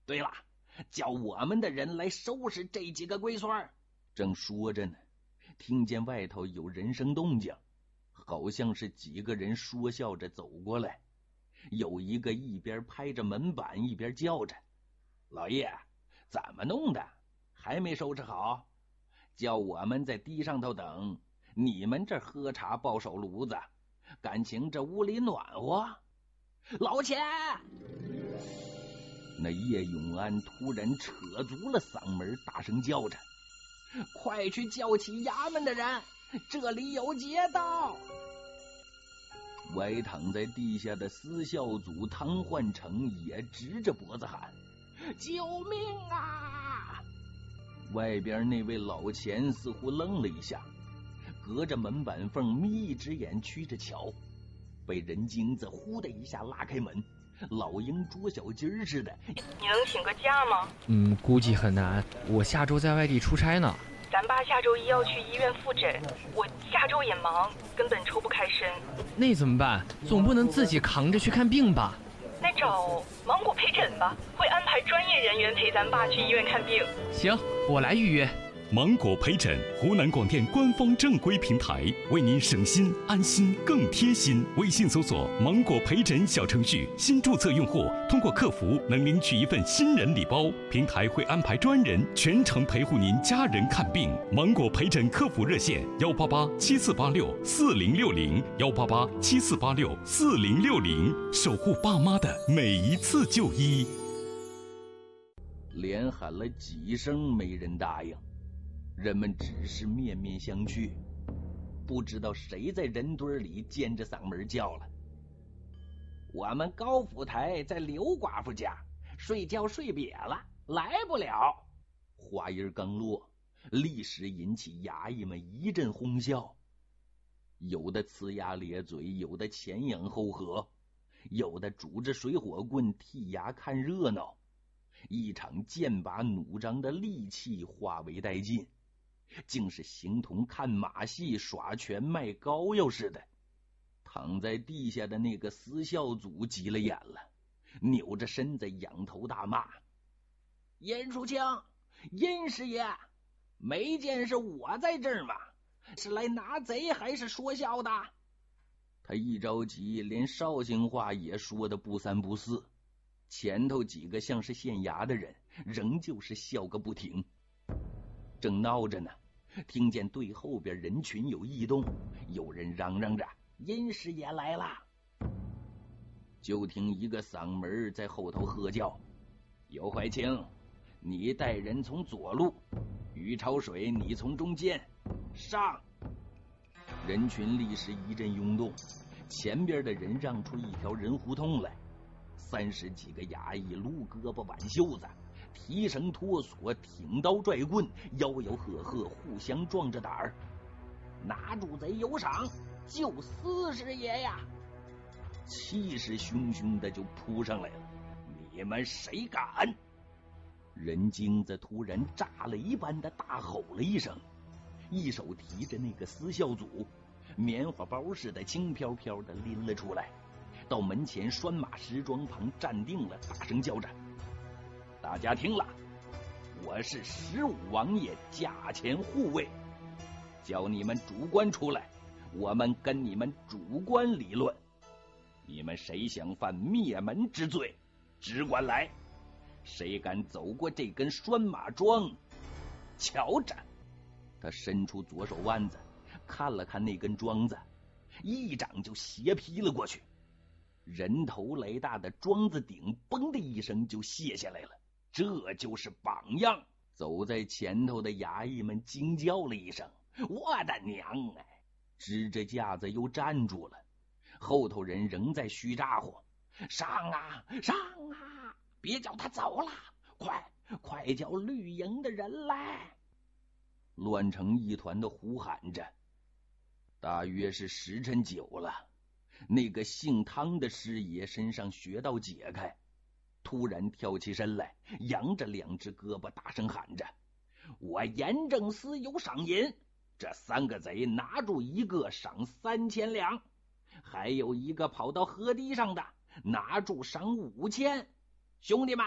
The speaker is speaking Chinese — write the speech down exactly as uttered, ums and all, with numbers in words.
对了，叫我们的人来收拾这几个龟孙。正说着呢，听见外头有人声动静，好像是几个人说笑着走过来。有一个一边拍着门板一边叫着：老爷，怎么弄的？还没收拾好？叫我们在地上头等，你们这喝茶抱手炉子，感情这屋里暖和？老钱！那叶永安突然扯足了嗓门，大声叫着：快去叫起衙门的人，这里有劫盗！歪躺在地下的司校组汤焕成也直着脖子喊：救命啊！外边那位老钱似乎愣了一下，隔着门板缝眯一只眼曲着瞧，被人精子呼的一下拉开门，老鹰捉小鸡似的。 你能请个假吗？ 嗯，估计很难，我下周在外地出差呢。 咱爸下周一要去医院复诊，我下周也忙，根本抽不开身。 那怎么办？总不能自己扛着去看病吧？ 那找芒果陪诊吧，会安排专业人员陪咱爸去医院看病。 行，我来预约。 芒果陪诊，湖南广电官方正规平台，为您省心安心更贴心。微信搜索芒果陪诊小程序，新注册用户通过客服能领取一份新人礼包，平台会安排专人全程陪护您家人看病。芒果陪诊客服热线：幺八八七四八六四零六零，幺八八七四八六四零六零，守护爸妈的每一次就医。 连喊了几声，没人答应。人们只是面面相觑，不知道谁在人堆里尖着嗓门叫了：我们高府台在刘寡妇家，睡觉睡瘪了，来不了。话音刚落，立时引起衙役们一阵哄笑，有的呲牙咧嘴，有的前仰后合，有的拄着水火棍剔牙看热闹。一场剑拔弩张的戾气化为殆尽，竟是形同看马戏耍拳卖膏药似的。躺在地下的那个司校组急了眼了，扭着身子仰头大骂：殷淑清，殷师爷，没见是我在这儿吗？是来拿贼还是说笑的？他一着急，连绍兴话也说得不三不四，前头几个像是县衙的人仍旧是笑个不停。正闹着呢，听见对后边人群有异动，有人嚷嚷着殷师爷来了。就听一个嗓门在后头喝叫：尤怀清，你带人从左路，于潮水你从中间上。人群立时一阵涌动，前边的人让出一条人胡同来，三十几个衙役撸胳膊挽袖子，提绳脱锁，挺刀拽棍，吆吆喝喝，互相壮着胆儿。拿住贼有赏，救司师爷呀！气势汹汹的就扑上来了。你们谁敢？人精子突然炸雷般的大吼了一声，一手提着那个司校组，棉花包似的轻飘飘的拎了出来，到门前拴马石桩旁站定了，大声叫着：大家听了，我是十五王爷驾前护卫，叫你们主官出来，我们跟你们主官理论。你们谁想犯灭门之罪，只管来，谁敢走过这根拴马桩，瞧着。他伸出左手腕子看了看那根桩子，一掌就斜劈了过去。人头来大的桩子顶嘣的一声就卸下来了，这就是榜样。走在前头的衙役们惊叫了一声：我的娘哎！支着架子又站住了，后头人仍在虚咋呼：上啊上啊，别叫他走了，快快叫绿营的人来！乱成一团的呼喊着。大约是时辰久了，那个姓汤的师爷身上穴道解开，突然跳起身来，扬着两只胳膊大声喊着：我严正司有赏银，这三个贼拿住一个赏三千两，还有一个跑到河堤上的拿住赏五千，兄弟们